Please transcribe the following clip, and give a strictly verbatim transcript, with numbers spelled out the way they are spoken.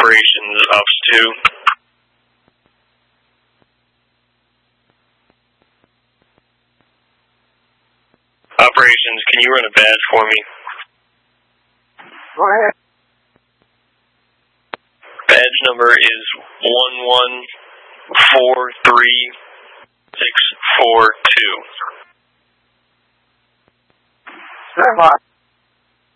Operations, Ops two. Operations, can you run a badge for me? Go ahead. Badge number is one one four three six four two. Stand by.